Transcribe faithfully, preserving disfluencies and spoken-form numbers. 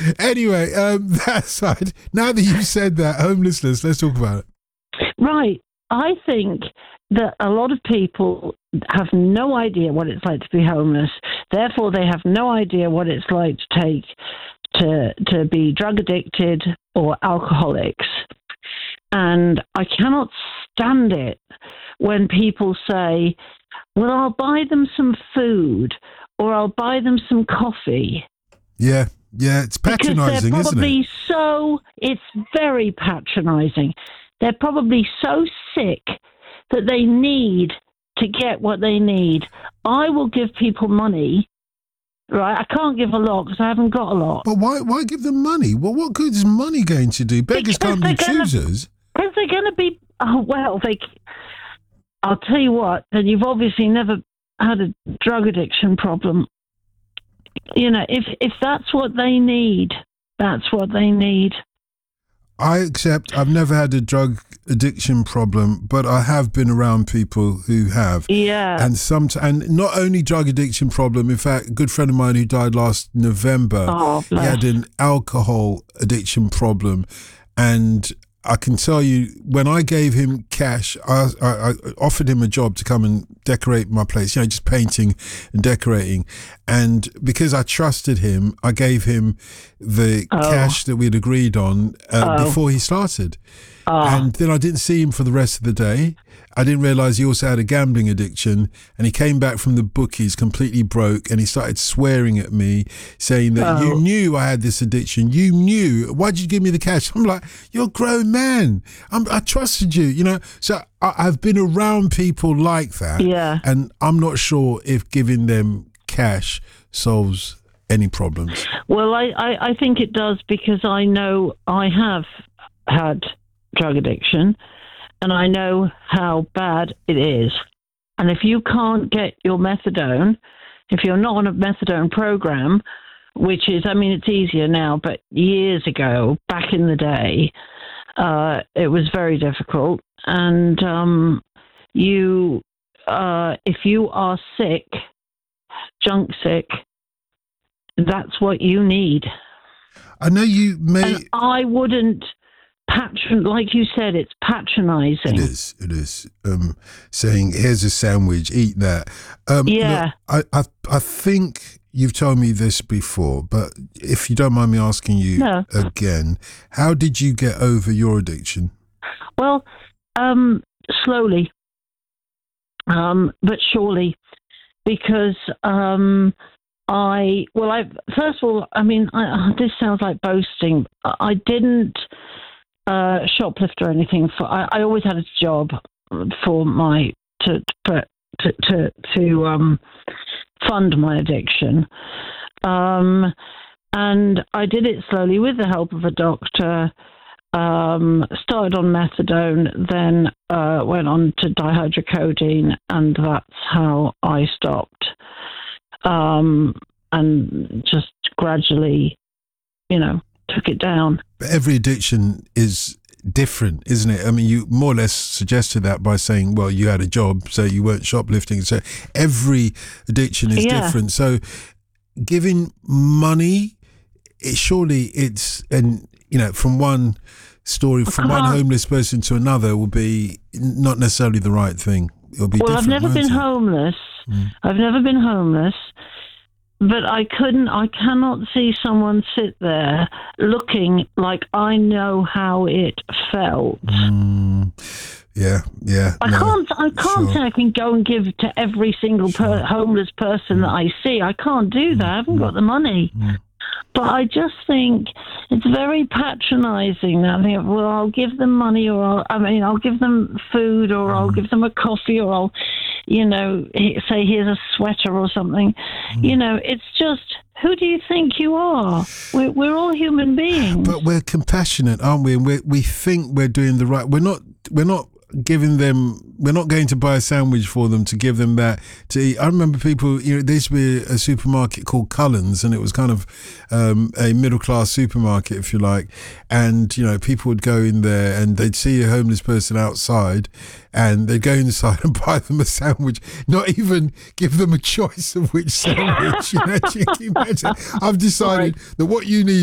Anyway, um, that aside, now that you've said that, homelessness, let's talk about it. Right. I think that a lot of people have no idea what it's like to be homeless. Therefore, they have no idea what it's like to take to to be drug addicted or alcoholics. And I cannot stand it when people say, well, I'll buy them some food or I'll buy them some coffee. Yeah, yeah, it's patronising, because they're probably isn't it? So, it's very patronising. They're probably so sick that they need to get what they need. I will give people money, right? I can't give a lot because I haven't got a lot. But why why give them money? Well, what good is money going to do? Beggars Because can't be they're gonna- choosers. Because they're going to be, oh, well, they, I'll tell you what, then you've obviously never had a drug addiction problem. You know, if if that's what they need, that's what they need. I accept I've never had a drug addiction problem, but I have been around people who have. Yeah. And some, and not only drug addiction problem, in fact, a good friend of mine who died last November, Oh, he had an alcohol addiction problem. And I can tell you, when I gave him cash, I, I, I offered him a job to come and decorate my place, you know, just painting and decorating. And because I trusted him, I gave him the Oh. cash that we'd agreed on uh, Oh. before he started. Oh. And then I didn't see him for the rest of the day. I didn't realise he also had a gambling addiction, and he came back from the bookies completely broke, and he started swearing at me, saying that Oh. you knew I had this addiction. You knew. Why'd you give me the cash? I'm like, you're a grown man. I'm, I trusted you, you know. So I, I've been around people like that, Yeah. and I'm not sure if giving them cash solves any problems. Well, I, I, I think it does, because I know I have had drug addiction and I know how bad it is. And if you can't get your methadone, if you're not on a methadone program, which is, I mean, it's easier now, but years ago, back in the day, uh, it was very difficult. And um, you, uh, if you are sick, junk sick, that's what you need. I know you may... And I wouldn't patron, like you said, it's patronising. It is, it is. Um, saying, here's a sandwich, eat that. Um, Yeah. look, I, I, I think you've told me this before, but if you don't mind me asking you No. again, how did you get over your addiction? Well, um, slowly, um, but surely, because um, I, well, I, first of all, I mean, I, this sounds like boasting. I didn't uh, shoplift or anything. For I, I always had a job for my, to, to, to, to, to um, fund my addiction. Um, and I did it slowly with the help of a doctor. Um, started on methadone, then uh, went on to dihydrocodeine, and that's how I stopped. Um, and just gradually, you know, took it down. But every addiction is different, isn't it? I mean, you more or less suggested that by saying, well, you had a job, so you weren't shoplifting. So every addiction is Yeah. different. So giving money, it, surely it's, and you know, from one story, from one can't- homeless person to another will be not necessarily the right thing. It'll be Well, different. I've never won't been it? homeless. Mm. I've never been homeless. But I couldn't, I cannot see someone sit there looking like I know how it felt. Mm. Yeah, yeah. I no, can't. I can't sure. say I can go and give to every single per, homeless person that I see. I can't do that. I haven't got the money. Mm. But I just think it's very patronising. I think, well, I'll give them money, or I'll, I mean, I'll give them food, or I'll give them a coffee, or I'll, you know, he- say here's a sweater or something. You know, it's just, who do you think you are? We're, we're all human beings. But we're compassionate, aren't we? And we we think we're doing the right. We're not. We're not giving them. We're not going to buy a sandwich for them to give them that to eat. I remember people. You know, there used to be a supermarket called Cullen's, and it was kind of um, a middle class supermarket, if you like. And you know, people would go in there and they'd see a homeless person outside, and they'd go inside and buy them a sandwich. Not even give them a choice of which sandwich. You know, you can imagine. I've decided that what you need